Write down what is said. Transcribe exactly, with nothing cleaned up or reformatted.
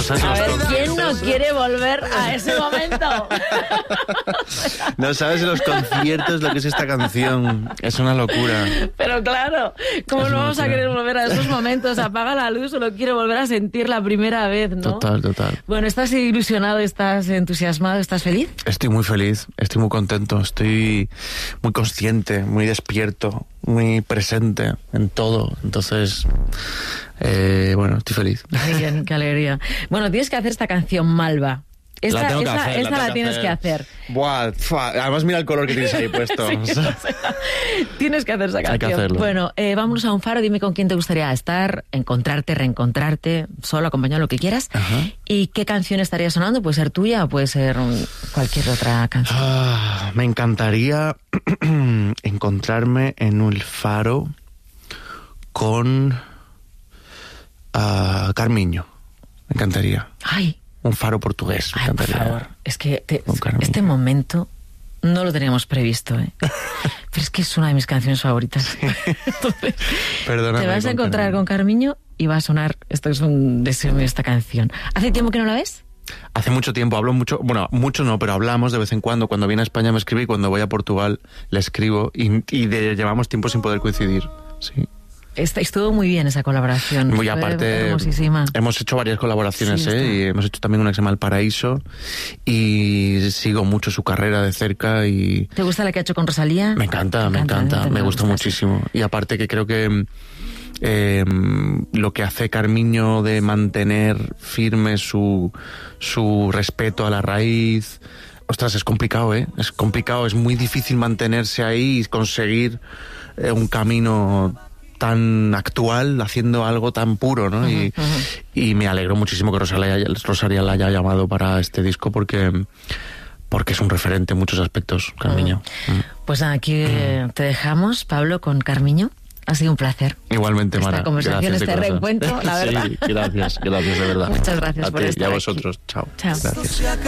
sabes A los ver, conciertos. ¿quién no quiere volver a ese momento? No sabes los conciertos lo que es esta canción. Es una locura. Pero claro, ¿cómo Es no una vamos a locura. querer volver a esos momentos? Apaga la luz, solo quiero volver a sentir la primera vez, ¿no? Total, total. Bueno, ¿estás ilusionado, estás entusiasmado, estás feliz? Estoy muy feliz, estoy muy contento, estoy muy consciente, muy despierto, muy presente en todo. Entonces, eh, bueno, estoy feliz. Qué bien, qué alegría. Bueno, tienes que hacer esta canción Malva. Esta La tengo que esta- hacer, esta la, la tengo tienes hacer. que hacer. Buah, fua, además mira el color que tienes ahí puesto. Sí, o sea, tienes que hacer esa Hay canción. que hacerlo. Bueno, eh, vámonos a un faro. Dime con quién te gustaría estar, encontrarte, reencontrarte, solo, acompañado, lo que quieras. Ajá. ¿Y qué canción estaría sonando? Puede ser tuya o puede ser um, cualquier otra canción. Ah, me encantaría encontrarme en un faro con ah, Carmiño. Me encantaría. Ay, Un faro portugués. Me ay, por encantaría. favor. Es que te- Con Carmiño. este momento no lo teníamos previsto, ¿eh? Pero es que es una de mis canciones favoritas. Entonces, Perdóname, te vas a con encontrar Carmiño. con Carmiño y va a sonar, esto es un deseo mío, esta canción. ¿Hace tiempo que no la ves? Hace mucho tiempo, hablo mucho, bueno, mucho no, pero hablamos de vez en cuando. Cuando viene a España me escribe y cuando voy a Portugal le escribo y, y de- llevamos tiempo sin poder coincidir. Sí. Esta, estuvo muy bien esa colaboración. Muy Fue aparte, hermosísima. hemos hecho varias colaboraciones, Sí, ¿eh? está. Y hemos hecho también una que se llama El Paraíso y sigo mucho su carrera de cerca y ¿Te gusta la que ha hecho con Rosalía? me encanta, me encanta, a mí me también gusta gusta. muchísimo. Y aparte que creo que eh, lo que hace Carmiño de mantener firme su, su respeto a la raíz, ostras, es complicado, ¿eh? Es complicado, es muy difícil mantenerse ahí y conseguir eh, un camino tan actual haciendo algo tan puro, ¿no? Y, y me alegro muchísimo que Rosalía, Rosalía la haya llamado para este disco porque porque es un referente en muchos aspectos, Carmiño. Mm. Pues aquí eh, te dejamos, Pablo, con Carmiño. Ha sido un placer. Igualmente, Esta Mara. conversación, Gracias de este corazón. reencuentro, la verdad. Sí, gracias, gracias de verdad. Muchas gracias A por ti estar y a aquí. vosotros. Chao. Chao. Gracias.